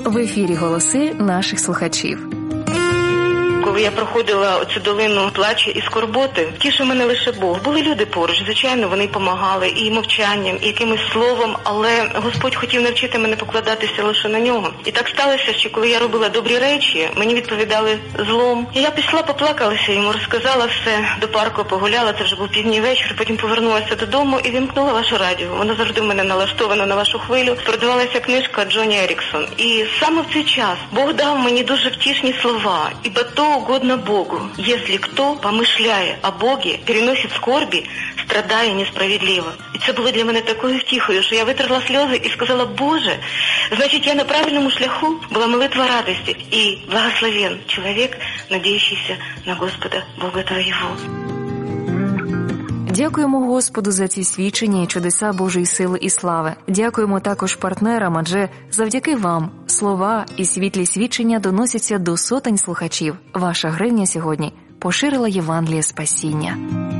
В ефірі голоси наших слухачів. Коли я проходила оцю долину плачу і скорботи, тішив мене лише Бог. Були люди поруч, звичайно, вони допомагали і мовчанням, і якимось словом, але Господь хотів навчити мене покладатися лише на нього. І так сталося, що коли я робила добрі речі, мені відповідали злом. І я пішла, поплакалася йому, розказала все, до парку погуляла, це вже був пізній вечір, потім повернулася додому і вімкнула ваше радіо. Воно завжди в мене налаштовано на вашу хвилю. Продавалася книжка Джоні Еріксон. І саме в цей час Бог дав мені дуже втішні слова. «Ибо то угодно Богу, если кто, помышляя о Боге, переносит скорби, страдая несправедливо». І це було для мене такою втіхою, що я витерла сльози і сказала: «Боже, значить, я на правильному шляху». Була молитва радості. І благословен чоловік, надіючийся на Господа Бога твоєго. Дякуємо Господу за ці свідчення і чудеса Божої сили і слави. Дякуємо також партнерам, адже завдяки вам слова і світлі свідчення доносяться до сотень слухачів. Ваша гривня сьогодні поширила Євангеліє спасіння.